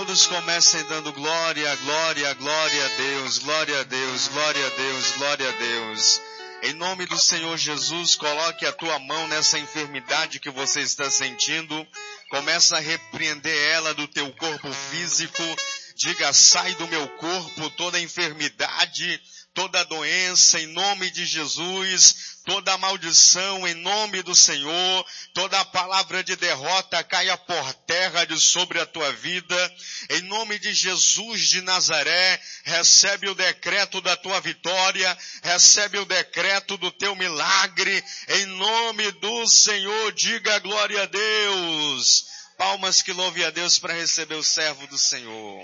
Todos comecem dando glória, glória, glória a Deus, glória a Deus, glória a Deus, glória a Deus. Em nome do Senhor Jesus, coloque a tua mão nessa enfermidade que você está sentindo. Começa a repreender ela do teu corpo físico. Diga, sai do meu corpo toda enfermidade, toda doença, em nome de Jesus. Toda maldição, em nome do Senhor. Toda palavra de derrota caia por terra de sobre a tua vida. Em nome de Jesus de Nazaré, recebe o decreto da tua vitória. Recebe o decreto do teu milagre. Em nome do Senhor, diga glória a Deus. Palmas que louve a Deus para receber o servo do Senhor.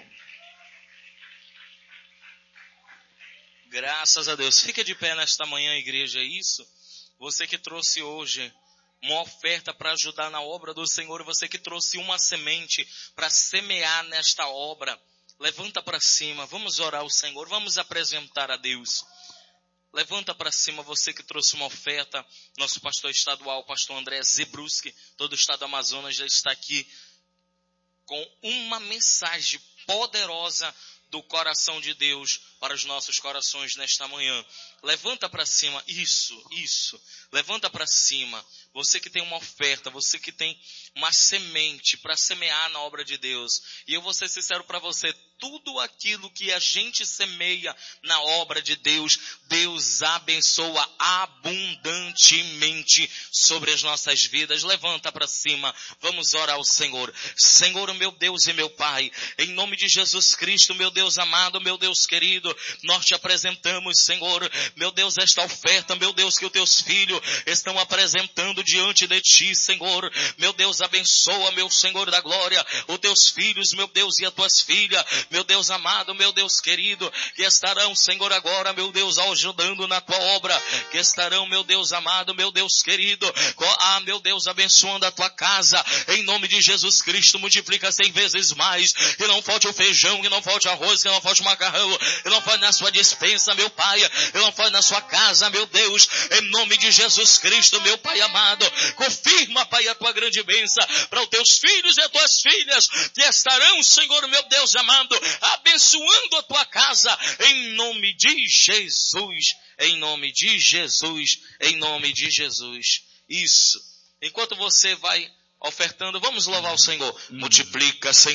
Graças a Deus. Fica de pé nesta manhã, igreja, é isso? Você que trouxe hoje uma oferta para ajudar na obra do Senhor, você que trouxe uma semente para semear nesta obra, levanta para cima, vamos orar ao Senhor, vamos apresentar a Deus. Levanta para cima você que trouxe uma oferta. Nosso pastor estadual, pastor André Zebruski, todo o estado do Amazonas já está aqui com uma mensagem poderosa do coração de Deus para os nossos corações nesta manhã. Levanta para cima, isso. Levanta para cima. Você que tem uma oferta, você que tem uma semente para semear na obra de Deus. E eu vou ser sincero para você, tudo aquilo que a gente semeia na obra de Deus, Deus abençoa abundantemente sobre as nossas vidas. Levanta para cima, vamos orar ao Senhor. Senhor, meu Deus e meu Pai, em nome de Jesus Cristo, meu Deus amado, meu Deus querido, nós te apresentamos, Senhor, meu Deus, esta oferta, meu Deus, que os teus filhos estão apresentando diante de ti, Senhor. Meu Deus, abençoa, meu Senhor da glória, os teus filhos, meu Deus, e as tuas filhas, meu Deus amado, meu Deus querido, que estarão, Senhor, agora, meu Deus, ajudando na tua obra, que estarão, meu Deus amado, meu Deus querido, meu Deus, abençoando a tua casa, em nome de Jesus Cristo, multiplica 100 vezes mais, que não falte o feijão, que não falte arroz, que não falte o macarrão, que não falte na sua despensa, meu Pai, que não falte na sua casa, meu Deus, em nome de Jesus Cristo, meu Pai amado, confirma, Pai, a tua grande bênção para os teus filhos e as tuas filhas, que estarão, Senhor, meu Deus amado, abençoando a tua casa, em nome de Jesus, em nome de Jesus, em nome de Jesus. Isso. Enquanto você vai ofertando, vamos louvar o Senhor. Multiplica, Senhor.